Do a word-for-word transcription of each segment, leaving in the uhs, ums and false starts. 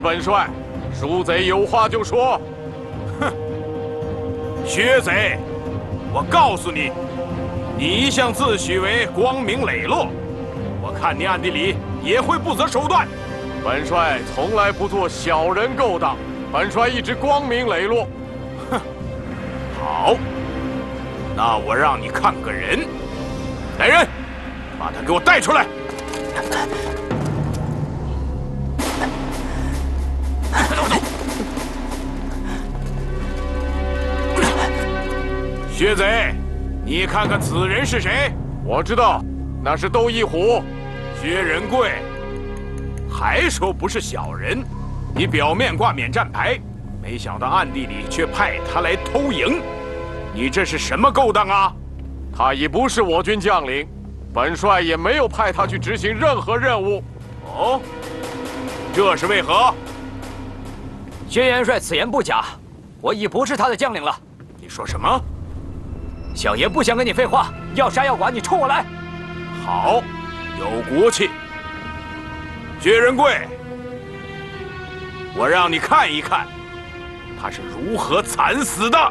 本帅，鼠贼有话就说。 哼，薛贼，我告诉你，你一向自诩为光明磊落，我看你暗地里也会不择手段。 本帅从来不做小人勾当，本帅一直光明磊落。 哼，好，那我让你看个人。来人，把他给我带出来。 薛贼，你看看此人是谁？ 我知道，那是窦一虎。 薛仁贵，还说不是小人？你表面挂免战牌，没想到暗地里却派他来偷营，你这是什么勾当啊？ 他已不是我军将领，本帅也没有派他去执行任何任务。 哦，这是为何？ 薛元帅此言不假，我已不是他的将领了。 你说什么？ 小爷不想跟你废话，要杀要剐，你冲我来！ 好，有骨气。薛仁贵，我让你看一看，他是如何惨死的。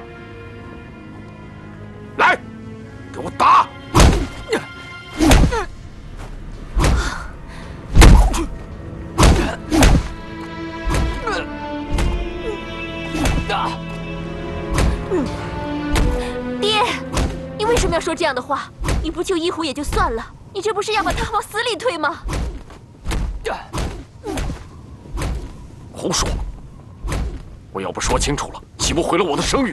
来，给我打！ 爹，你为什么要说这样的话？你不救一虎也就算了，你这不是要把他往死里推吗？ 胡说！我要不说清楚了，岂不毁了我的声誉？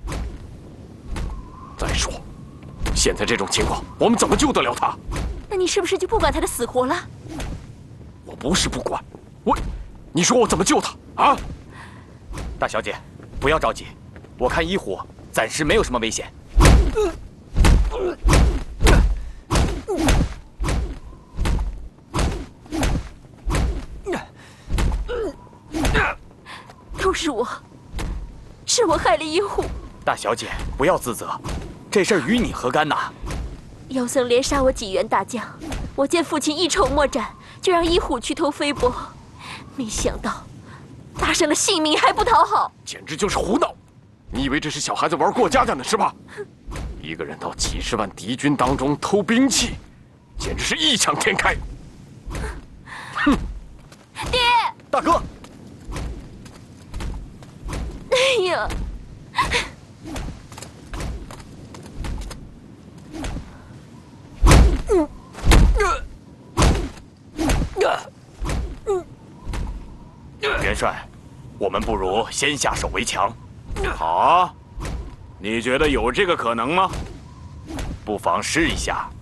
再说，现在这种情况，我们怎么救得了他？ 那你是不是就不管他的死活了？ 我不是不管，我，你说我怎么救他啊？ 大小姐，不要着急，我看一虎暂时没有什么危险。 都是我，是我害了一虎。 大小姐，不要自责，这事儿与你何干呐？ 妖僧连杀我几员大将，我见父亲一筹莫展，就让一虎去偷飞帛，没想到搭上了性命还不讨好， 简直就是胡闹！你以为这是小孩子玩过家家呢是吧？一个人到几十万敌军当中偷兵器，简直是异想天开！哼！ 爹， 大哥， 哎呀！ 元帅，我们不如先下手为强。 好啊，你觉得有这个可能吗？ 不妨试一下。